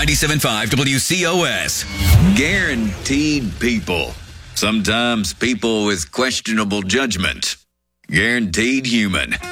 97.5 WCOS. Guaranteed people. Sometimes people with questionable judgment. Guaranteed human.